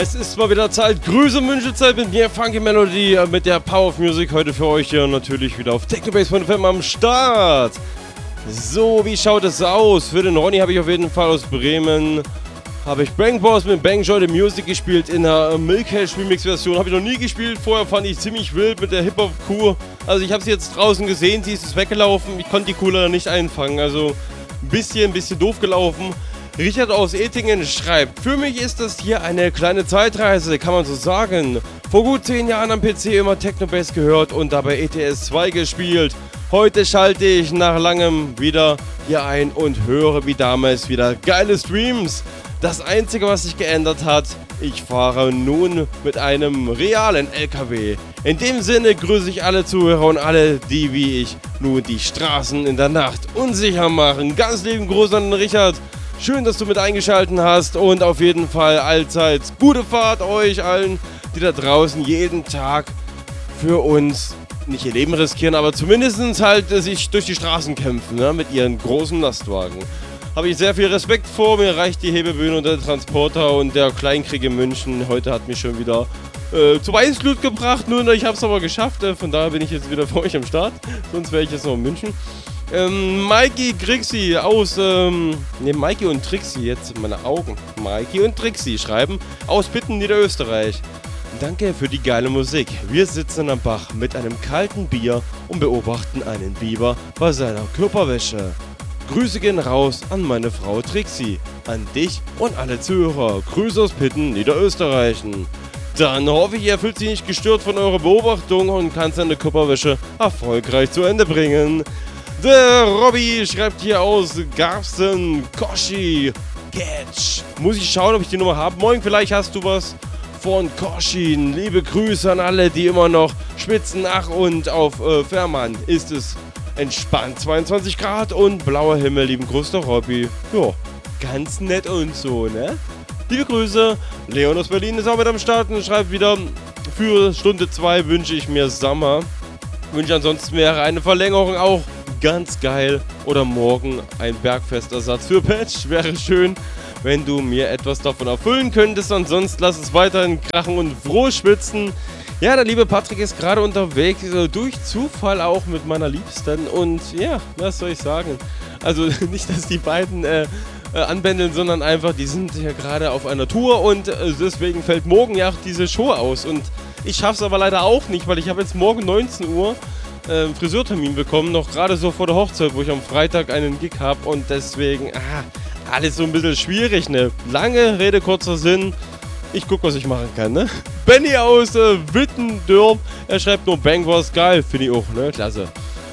Es ist mal wieder Zeit, Grüße Wünschezeit mit mir, Funky Melody, mit der Power of Music heute für euch hier natürlich wieder auf Technobase.fm am Start. So, wie schaut es aus? Für den Ronny habe ich auf jeden Fall aus Bremen, habe ich Bang Boss mit Bang Joy the Music gespielt in der Milkhash Remix Version. Habe ich noch nie gespielt, vorher fand ich ziemlich wild mit der Hip-Hop-Kuh. Also ich habe sie jetzt draußen gesehen, sie ist weggelaufen, ich konnte die Kuh leider nicht einfangen, also ein bisschen doof gelaufen. Richard aus Ettingen schreibt, für mich ist das hier eine kleine Zeitreise, kann man so sagen. Vor gut 10 Jahren am PC immer Technobase gehört und dabei ETS 2 gespielt. Heute schalte ich nach langem wieder hier ein und höre wie damals wieder geile Streams. Das Einzige, was sich geändert hat, ich fahre nun mit einem realen LKW. In dem Sinne grüße ich alle Zuhörer und alle, die wie ich nun die Straßen in der Nacht unsicher machen. Ganz lieben Gruß an den Richard. Schön, dass du mit eingeschaltet hast und auf jeden Fall allzeit gute Fahrt euch allen, die da draußen jeden Tag für uns nicht ihr Leben riskieren, aber zumindest halt sich durch die Straßen kämpfen, ne, mit ihren großen Lastwagen. Habe ich sehr viel Respekt vor, mir reicht die Hebebühne und der Transporter und der Kleinkrieg in München. Heute hat mich schon wieder zu Weißglut gebracht, nur ich habe es aber geschafft, von daher bin ich jetzt wieder für euch am Start, sonst wäre ich jetzt noch in München. Mikey Grixi aus, Mikey und Trixi, jetzt meine Augen. Mikey und Trixi schreiben aus Pitten, Niederösterreich. Danke für die geile Musik. Wir sitzen am Bach mit einem kalten Bier und beobachten einen Biber bei seiner Körperwäsche. Grüße gehen raus an meine Frau Trixi, an dich und alle Zuhörer. Grüße aus Pitten, Niederösterreichen. Dann hoffe ich, ihr fühlt sich nicht gestört von eurer Beobachtung und kann seine Körperwäsche erfolgreich zu Ende bringen. Der Robby schreibt hier aus Garsten, Koshi, Catch. Muss ich schauen, ob ich die Nummer habe. Moin, vielleicht hast du was von Koshi. Liebe Grüße an alle, die immer noch schwitzen. Ach, und auf Fährmann ist es entspannt. 22 Grad und blauer Himmel. Lieben Gruß, der Robby. Ja, ganz nett und so, ne? Liebe Grüße. Leon aus Berlin ist auch mit am Start und schreibt wieder, für Stunde 2 wünsche ich mir Sommer. Wünsche ansonsten wäre eine Verlängerung auch ganz geil oder morgen ein Bergfestersatz für Patch. Wäre schön, wenn du mir etwas davon erfüllen könntest. Ansonsten lass es weiterhin krachen und froh schwitzen. Ja, der liebe Patrick ist gerade unterwegs, durch Zufall auch mit meiner Liebsten. Und ja, was soll ich sagen? Also nicht, dass die beiden anbändeln, sondern einfach, die sind ja gerade auf einer Tour und deswegen fällt morgen ja auch diese Show aus. Und ich schaff's aber leider auch nicht, weil ich habe jetzt morgen 19 Uhr Friseurtermin bekommen, noch gerade so vor der Hochzeit, wo ich am Freitag einen Gig habe und deswegen, alles so ein bisschen schwierig, ne? Lange Rede, kurzer Sinn, ich guck, was ich machen kann, ne? Benny aus Wittendorf, er schreibt nur Bang was geil, finde ich auch, ne? Klasse.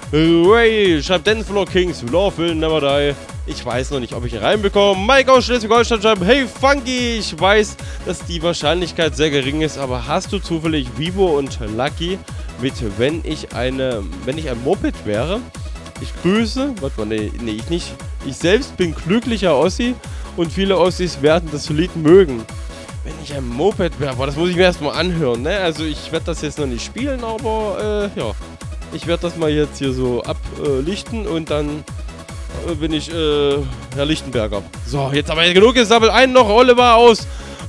Ray schreibt Dancefloor Kings, Love will never die. Ich weiß noch nicht, ob ich ihn reinbekomme. Mike aus Schleswig-Holstein schreibt, hey Funky, ich weiß, dass die Wahrscheinlichkeit sehr gering ist, aber hast du zufällig Vivo und Lucky mit, wenn ich ein Moped wäre? Ich grüße, warte mal, nee, ich nicht. Ich selbst bin glücklicher Ossi und viele Ossis werden das Lied mögen. Wenn ich ein Moped wäre, das muss ich mir erstmal anhören, ne? Also ich werde das jetzt noch nicht spielen, aber ja. Ich werde das mal jetzt hier so ablichten und dann bin ich Herr Lichtenberger. So, jetzt aber genug gesammelt. Einen noch, Oliver aus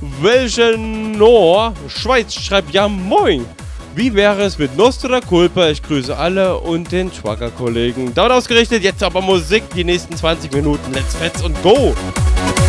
Welchenor, Schweiz, schreibt ja moin. Wie wäre es mit Nostra Culpa? Ich grüße alle und den Trucker-Kollegen. Dort ausgerichtet, jetzt aber Musik, die nächsten 20 Minuten. Let's fetz und go!